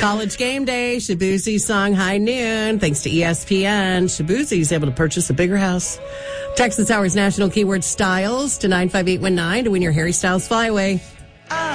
College Game Day, Shabuzi's song High Noon. Thanks to ESPN, Shabuzi's able to purchase a bigger house. Texas Hour's national keyword styles to 95819 to win your Harry Styles flyaway.